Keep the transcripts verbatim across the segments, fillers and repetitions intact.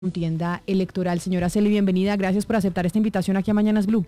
contienda electoral. Señora Celi, bienvenida. Gracias por aceptar esta invitación aquí a Mañanas Blue.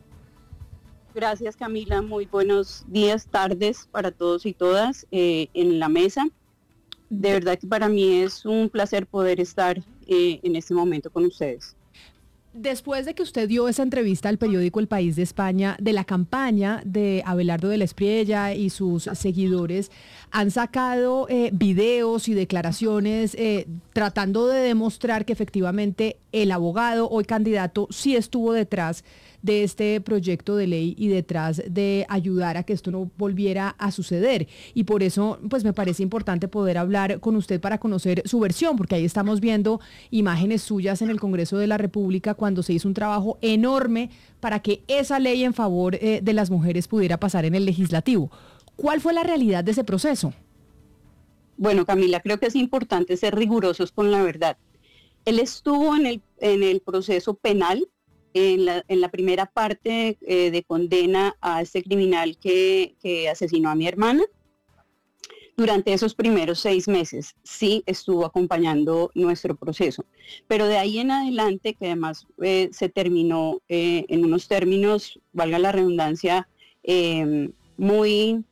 Gracias, Camila. Muy buenos días, tardes para todos y todas eh, en la mesa. De verdad que para mí es un placer poder estar eh, en este momento con ustedes. Después de que usted dio esa entrevista al periódico El País de España, de la campaña de Abelardo de la Espriella y sus seguidores, han sacado eh, videos y declaraciones eh, tratando de demostrar que efectivamente el abogado o el candidato sí estuvo detrás de este proyecto de ley y detrás de ayudar a que esto no volviera a suceder. Y por eso, pues me parece importante poder hablar con usted para conocer su versión, porque ahí estamos viendo imágenes suyas en el Congreso de la República cuando se hizo un trabajo enorme para que esa ley en favor eh, de las mujeres pudiera pasar en el legislativo. ¿Cuál fue la realidad de ese proceso? Bueno, Camila, creo que es importante ser rigurosos con la verdad. Él estuvo en el, en el proceso penal, en la, en la primera parte eh, de condena a este criminal que, que asesinó a mi hermana. Durante esos primeros seis meses sí estuvo acompañando nuestro proceso, pero de ahí en adelante, que además eh, se terminó eh, en unos términos, valga la redundancia, eh, muy,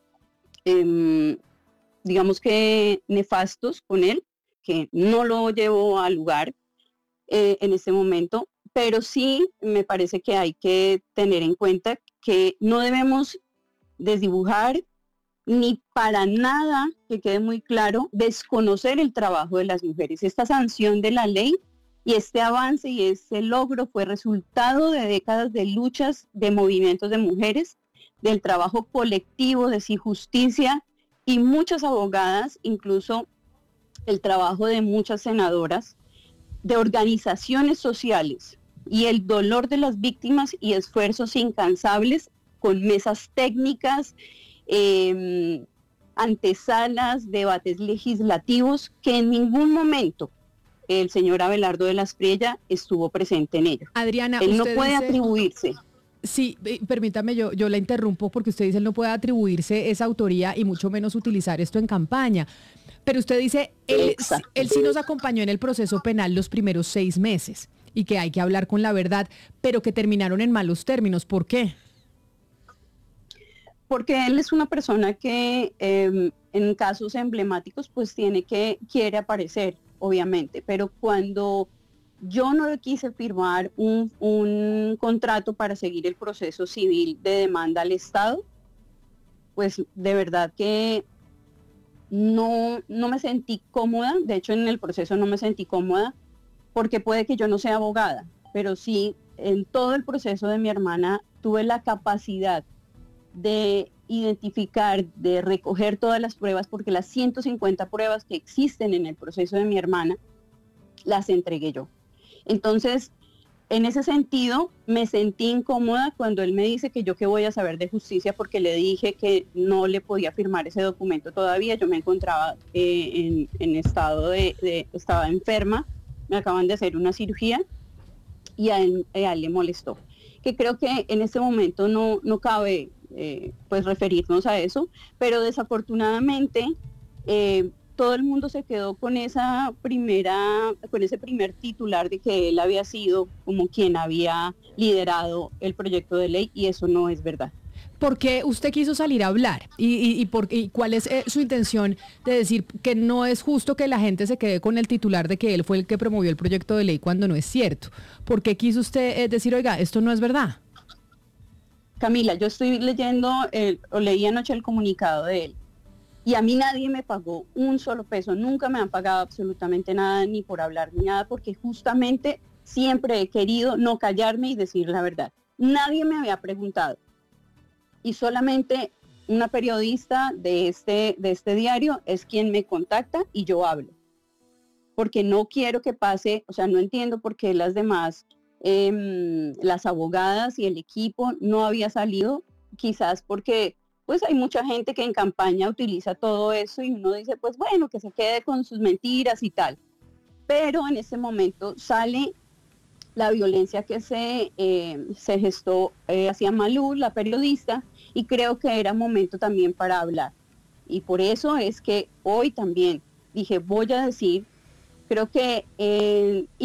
eh, digamos que nefastos con él, que no lo llevó al lugar eh, en este momento, pero sí me parece que hay que tener en cuenta que no debemos desdibujar ni para nada, que quede muy claro, desconocer el trabajo de las mujeres. Esta sanción de la ley y este avance y este logro fue resultado de décadas de luchas, de movimientos de mujeres, del trabajo colectivo de Sí Justicia y muchas abogadas, incluso el trabajo de muchas senadoras, de organizaciones sociales y el dolor de las víctimas y esfuerzos incansables con mesas técnicas, eh, antesalas, debates legislativos, que en ningún momento el señor Abelardo de la Espriella estuvo presente en ello. Adriana, él no usted puede dice... atribuirse. Sí, permítame, yo, yo la interrumpo porque usted dice él no puede atribuirse esa autoría y mucho menos utilizar esto en campaña. Pero usted dice, él, él sí nos acompañó en el proceso penal los primeros seis meses y que hay que hablar con la verdad, pero que terminaron en malos términos. ¿Por qué? Porque él es una persona que eh, en casos emblemáticos pues tiene que, quiere aparecer, obviamente, pero cuando yo no le quise firmar un, un contrato para seguir el proceso civil de demanda al Estado, pues de verdad que no, no me sentí cómoda. De hecho, en el proceso no me sentí cómoda porque puede que yo no sea abogada, pero sí en todo el proceso de mi hermana tuve la capacidad de identificar, de recoger todas las pruebas, porque las ciento cincuenta pruebas que existen en el proceso de mi hermana las entregué yo. Entonces, en ese sentido, me sentí incómoda cuando él me dice que yo qué voy a saber de justicia, porque le dije que no le podía firmar ese documento todavía. Yo me encontraba eh, en, en estado de, de, estaba enferma, me acaban de hacer una cirugía y a él, a él le molestó. Que creo que en este momento no, no cabe eh, pues referirnos a eso, pero desafortunadamente eh, todo el mundo se quedó con esa primera, con ese primer titular de que él había sido como quien había liderado el proyecto de ley, y eso no es verdad. ¿Por qué usted quiso salir a hablar? ¿Y, y, y, por, y cuál es eh, su intención de decir que no es justo que la gente se quede con el titular de que él fue el que promovió el proyecto de ley cuando no es cierto? ¿Por qué quiso usted eh, decir, oiga, esto no es verdad? Camila, yo estoy leyendo, el, o leí anoche el comunicado de él, y a mí nadie me pagó un solo peso, nunca me han pagado absolutamente nada, ni por hablar ni nada, porque justamente siempre he querido no callarme y decir la verdad. Nadie me había preguntado. Y solamente una periodista de este, de este diario es quien me contacta y yo hablo. Porque no quiero que pase, o sea, no entiendo por qué las demás, eh, las abogadas y el equipo no había salido, quizás porque pues hay mucha gente que en campaña utiliza todo eso y uno dice, pues bueno, que se quede con sus mentiras y tal. Pero en ese momento sale la violencia que se, eh, se gestó eh, hacia Malú, la periodista, y creo que era momento también para hablar. Y por eso es que hoy también dije, voy a decir Creo que eh,